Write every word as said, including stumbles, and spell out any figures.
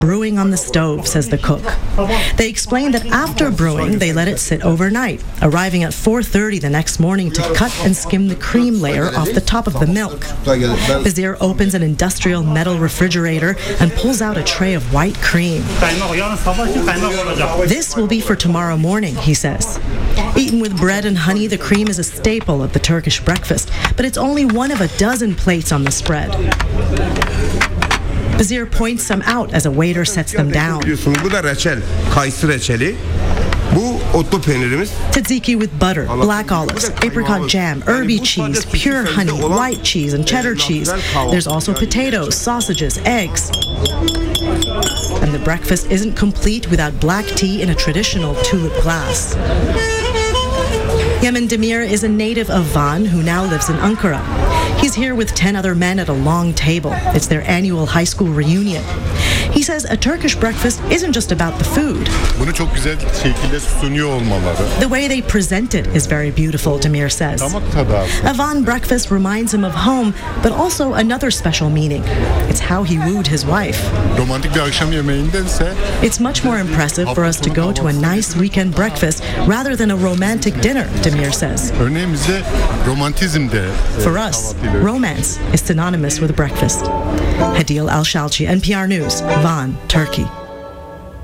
brewing on the stove, says the cook. They explain that after brewing, they let it sit overnight, arriving at four thirty the next morning to cut and skim the cream layer off the top of the milk. Bazir opens an industrial metal refrigerator and pulls out a tray of white cream. This will be for tomorrow morning, he says. Eaten with bread and honey, the cream is a staple of the Turkish breakfast, but it's only one of a dozen plates on the spread. Bazir points some out as a waiter sets them down. Tzatziki with butter, black olives, apricot jam, herby cheese, pure honey, white cheese, and cheddar cheese. There's also potatoes, sausages, eggs. And the breakfast isn't complete without black tea in a traditional tulip glass. Yemen Demir is a native of Van who now lives in Ankara. He's here with ten other men at a long table. It's their annual high school reunion. He says a Turkish breakfast isn't just about the food. The way they present it is very beautiful, Demir says. A Van breakfast reminds him of home, but also another special meaning. It's how he wooed his wife. It's much more impressive for us to go to a nice weekend breakfast rather than a romantic dinner, Demir says. For us, romance is synonymous with breakfast. Hadil Al-Shalchi, N P R News, Van, Turkey.